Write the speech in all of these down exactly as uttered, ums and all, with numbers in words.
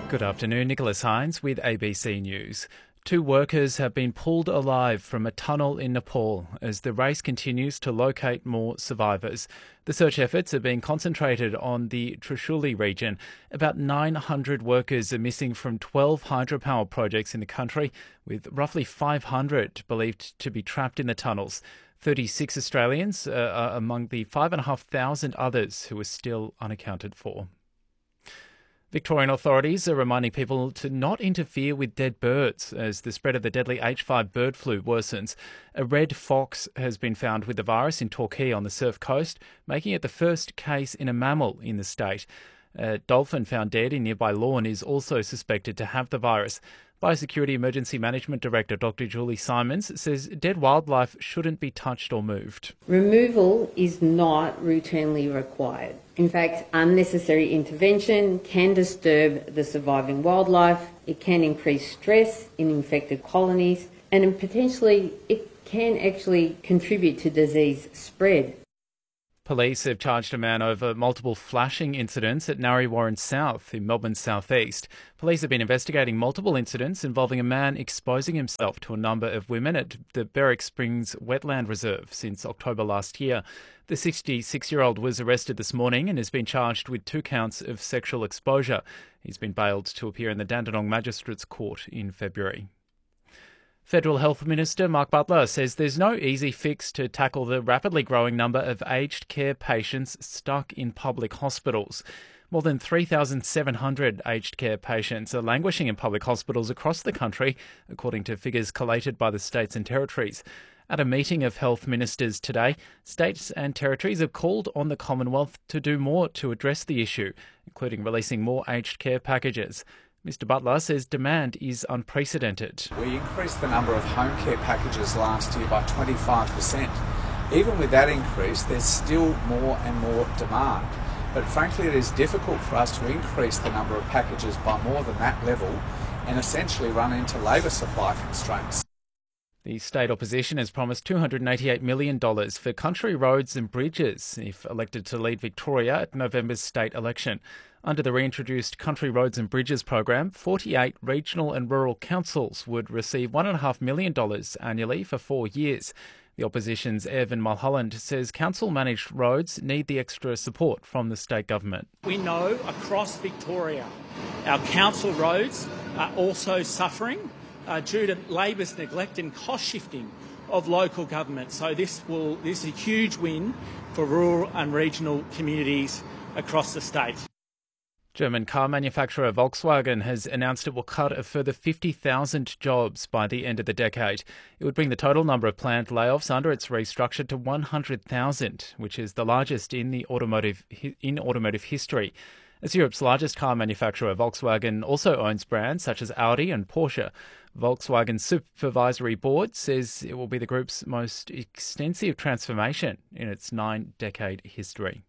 Good afternoon, Nicholas Hines with A B C News. Two workers have been pulled alive from a tunnel in Nepal as the race continues to locate more survivors. The search efforts are being concentrated on the Trishuli region. About nine hundred workers are missing from twelve hydropower projects in the country, with roughly five hundred believed to be trapped in the tunnels. thirty-six Australians uh, are among the five thousand five hundred others who are still unaccounted for. Victorian authorities are reminding people to not interfere with dead birds as the spread of the deadly H five bird flu worsens. A red fox has been found with the virus in Torquay on the Surf Coast, making it the first case in a mammal in the state. A dolphin found dead in nearby Lorne is also suspected to have the virus. Biosecurity Emergency Management Director Doctor Julie Simons says dead wildlife shouldn't be touched or moved. Removal is not routinely required. In fact, unnecessary intervention can disturb the surviving wildlife, it can increase stress in infected colonies, and potentially it can actually contribute to disease spread. Police have charged a man over multiple flashing incidents at Narre Warren South in Melbourne's southeast. Police have been investigating multiple incidents involving a man exposing himself to a number of women at the Berwick Springs Wetland Reserve since October last year. The sixty-six-year-old was arrested this morning and has been charged with two counts of sexual exposure. He's been bailed to appear in the Dandenong Magistrates Court in February. Federal Health Minister Mark Butler says there's no easy fix to tackle the rapidly growing number of aged care patients stuck in public hospitals. More than three thousand seven hundred aged care patients are languishing in public hospitals across the country, according to figures collated by the states and territories. At a meeting of health ministers today, states and territories have called on the Commonwealth to do more to address the issue, including releasing more aged care packages. Mister Butler says demand is unprecedented. We increased the number of home care packages last year by twenty-five percent. Even with that increase, there's still more and more demand. But frankly, it is difficult for us to increase the number of packages by more than that level and essentially run into labour supply constraints. The state opposition has promised two hundred eighty-eight million dollars for country roads and bridges if elected to lead Victoria at November's state election. Under the reintroduced Country Roads and Bridges program, forty-eight regional and rural councils would receive one point five million dollars annually for four years. The opposition's Evan Mulholland says council-managed roads need the extra support from the state government. We know across Victoria our council roads are also suffering uh, due to Labor's neglect and cost shifting of local government. So this will this is a huge win for rural and regional communities across the state. German car manufacturer Volkswagen has announced it will cut a further fifty thousand jobs by the end of the decade. It would bring the total number of planned layoffs under its restructure to one hundred thousand, which is the largest in the automotive in automotive history. As Europe's largest car manufacturer, Volkswagen also owns brands such as Audi and Porsche. Volkswagen's supervisory board says it will be the group's most extensive transformation in its nine-decade history.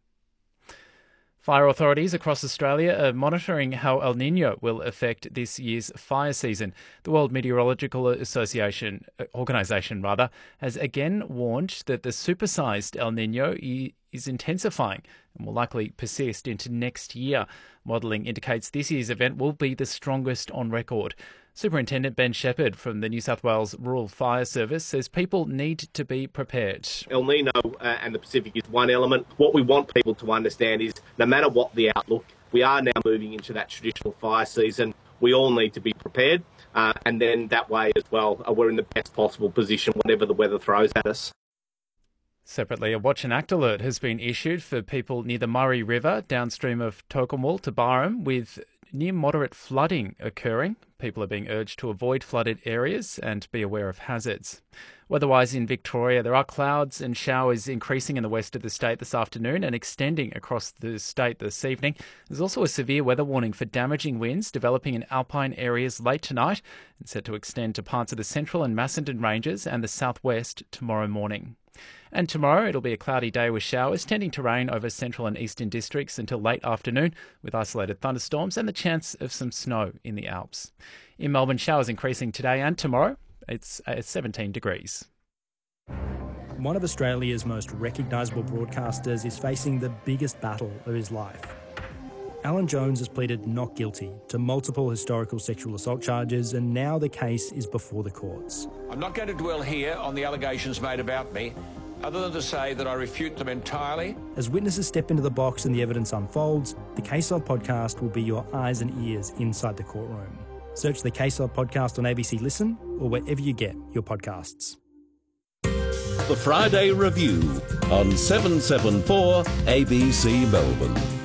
Fire authorities across Australia are monitoring how El Niño will affect this year's fire season. The World Meteorological Association organisation rather has again warned that the supersized El Niño is intensifying and will likely persist into next year. Modelling indicates this year's event will be the strongest on record. Superintendent Ben Shepherd from the New South Wales Rural Fire Service says people need to be prepared. El Niño uh, and the Pacific is one element. What we want people to understand is no matter what the outlook, we are now moving into that traditional fire season. We all need to be prepared uh, and then that way as well uh, we're in the best possible position whatever the weather throws at us. Separately, a watch and act alert has been issued for people near the Murray River downstream of Tocumwal to Barham with near moderate flooding occurring. People are being urged to avoid flooded areas and be aware of hazards. Weather-wise in Victoria, there are clouds and showers increasing in the west of the state this afternoon and extending across the state this evening. There's also a severe weather warning for damaging winds developing in alpine areas late tonight and set to extend to parts of the central and Macedon ranges and the southwest tomorrow morning. And tomorrow it'll be a cloudy day with showers tending to rain over central and eastern districts until late afternoon with isolated thunderstorms and the chance of some snow in the Alps. In Melbourne, showers increasing today and tomorrow. It's at seventeen degrees. One of Australia's most recognisable broadcasters is facing the biggest battle of his life. Alan Jones has pleaded not guilty to multiple historical sexual assault charges, and now the case is before the courts. I'm not going to dwell here on the allegations made about me, other than to say that I refute them entirely. As witnesses step into the box and the evidence unfolds, the Case Log podcast will be your eyes and ears inside the courtroom. Search the Case Log podcast on A B C Listen or wherever you get your podcasts. The Friday Review on seven seven four A B C Melbourne.